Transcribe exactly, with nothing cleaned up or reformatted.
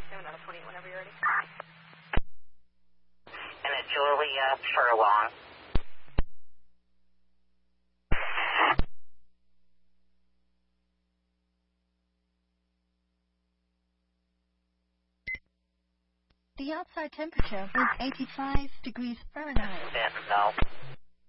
seven out of twenty, whenever you're ready. And a Julia Furlong. The outside temperature is eighty-five degrees Fahrenheit. Then, no.